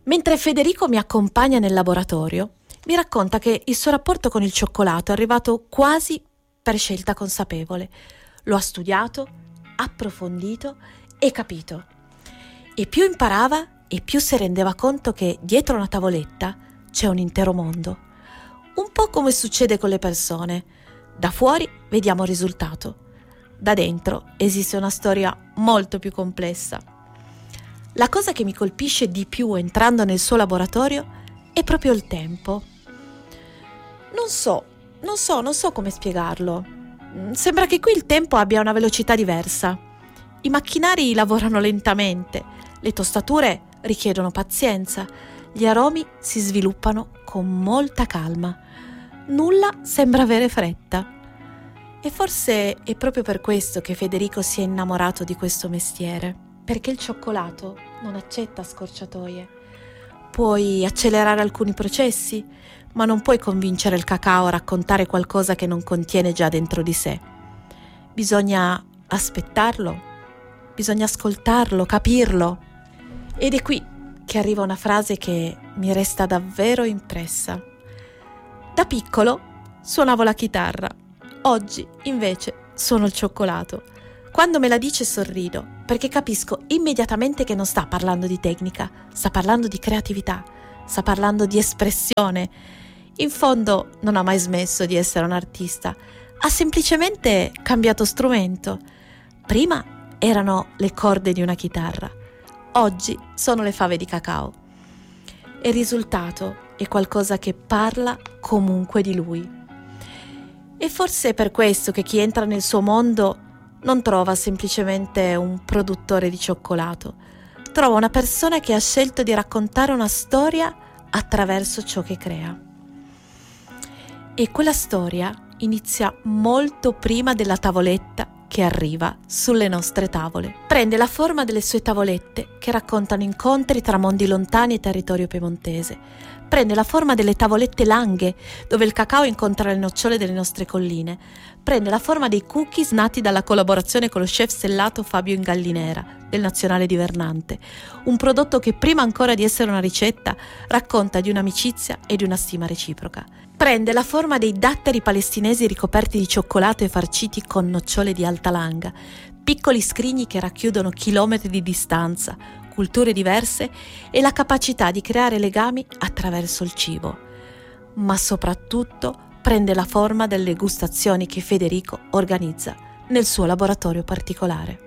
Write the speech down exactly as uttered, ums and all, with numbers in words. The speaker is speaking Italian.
Mentre Federico mi accompagna nel laboratorio, mi racconta che il suo rapporto con il cioccolato è arrivato quasi per scelta consapevole. Lo ha studiato, approfondito e capito. E più imparava e più si rendeva conto che dietro una tavoletta c'è un intero mondo. Un po' come succede con le persone. Da fuori vediamo il risultato. Da dentro esiste una storia molto più complessa. La cosa che mi colpisce di più entrando nel suo laboratorio è proprio il tempo. Non so, non so, non so come spiegarlo. Sembra che qui il tempo abbia una velocità diversa. I macchinari lavorano lentamente, le tostature richiedono pazienza, gli aromi si sviluppano con molta calma. Nulla sembra avere fretta. E forse è proprio per questo che Federico si è innamorato di questo mestiere, perché il cioccolato non accetta scorciatoie. Puoi accelerare alcuni processi, ma non puoi convincere il cacao a raccontare qualcosa che non contiene già dentro di sé. Bisogna aspettarlo, bisogna ascoltarlo, capirlo. Ed è qui che arriva una frase che mi resta davvero impressa. Da piccolo suonavo la chitarra, oggi invece suono il cioccolato. Quando me la dice sorrido, perché capisco immediatamente che non sta parlando di tecnica, sta parlando di creatività, sta parlando di espressione. In fondo non ha mai smesso di essere un artista, ha semplicemente cambiato strumento. Prima erano le corde di una chitarra, oggi sono le fave di cacao. E il risultato è qualcosa che parla comunque di lui. E forse è per questo che chi entra nel suo mondo non trova semplicemente un produttore di cioccolato, trova una persona che ha scelto di raccontare una storia attraverso ciò che crea. E quella storia inizia molto prima della tavoletta che arriva sulle nostre tavole. Prende la forma delle sue tavolette che raccontano incontri tra mondi lontani e territorio piemontese. Prende la forma delle tavolette Langhe, dove il cacao incontra le nocciole delle nostre colline. Prende la forma dei cookies nati dalla collaborazione con lo chef stellato Fabio Ingallinera, del Nazionale di Vernante. Un prodotto che prima ancora di essere una ricetta racconta di un'amicizia e di una stima reciproca. Prende la forma dei datteri palestinesi ricoperti di cioccolato e farciti con nocciole di alta langa, piccoli scrigni che racchiudono chilometri di distanza, culture diverse e la capacità di creare legami attraverso il cibo. Ma soprattutto prende la forma delle degustazioni che Federico organizza nel suo laboratorio particolare.